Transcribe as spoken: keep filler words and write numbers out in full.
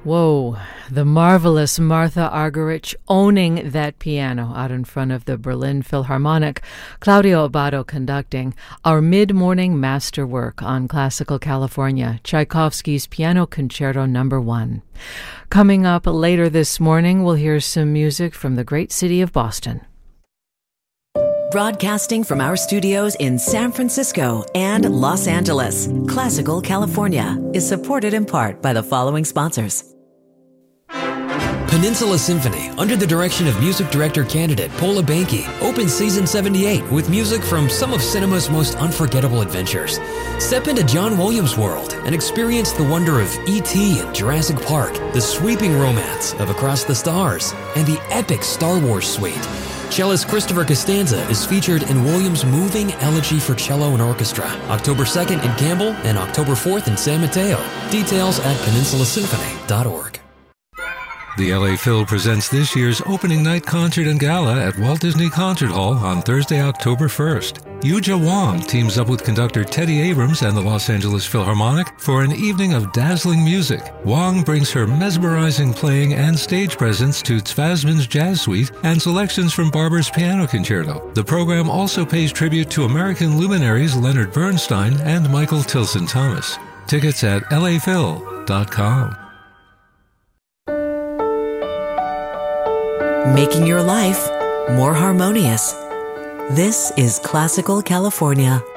Whoa, the marvelous Martha Argerich owning that piano out in front of the Berlin Philharmonic. Claudio Abbado conducting our mid-morning masterwork on Classical California, Tchaikovsky's Piano Concerto Number One. Coming up later this morning, we'll hear some music from the great city of Boston. Broadcasting from our studios in San Francisco and Los Angeles, Classical California is supported in part by the following sponsors. Peninsula Symphony, under the direction of music director candidate Paula Banky, opens season seventy-eight with music from some of cinema's most unforgettable adventures. Step into John Williams' world and experience the wonder of E T and Jurassic Park, the sweeping romance of Across the Stars, and the epic Star Wars suite. Cellist Christopher Costanza is featured in Williams' moving Elegy for Cello and Orchestra, October second in Campbell and October fourth in San Mateo. Details at peninsula symphony dot org. The L A Phil presents this year's opening night concert and gala at Walt Disney Concert Hall on Thursday, October first. Yuja Wong teams up with conductor Teddy Abrams and the Los Angeles Philharmonic for an evening of dazzling music. Wong brings her mesmerizing playing and stage presence to Tzvazman's Jazz Suite and selections from Barber's Piano Concerto. The program also pays tribute to American luminaries Leonard Bernstein and Michael Tilson Thomas. Tickets at L A Phil dot com. Making your life more harmonious. This is Classical California.